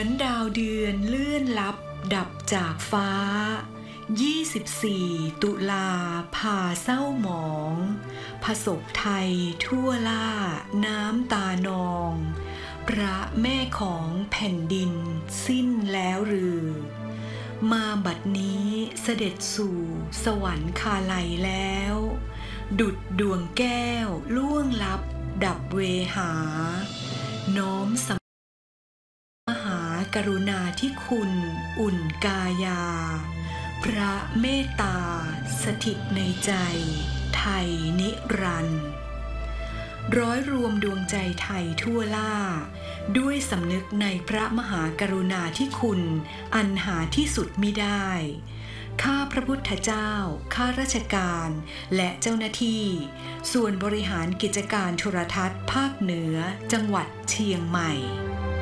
อนดาวเดือนเลื่อนลับดับจากฟ้า24ตุลาพาเศร้าหมองผสบไทยทั่วล่าน้ำตานองพระแม่ของแผ่นดินสิ้นแล้วหรือมาบัดนี้เสด็จสู่สวรรคาลัยแล้วดุจดวงแก้วล่วงลับดับเวหาน้อมสมหากรุณาธิคุณอุ่นกายาพระเมตตาสถิตในใจไทยนิรันดร์ร้อยรวมดวงใจไทยทั่วล่าด้วยสำนึกในพระมหากรุณาธิคุณอันหาที่สุดมิได้ข้าพระพุทธเจ้าข้าราชการและเจ้าหน้าที่ส่วนบริหารกิจการโทรทัศน์ภาคเหนือจังหวัดเชียงใหม่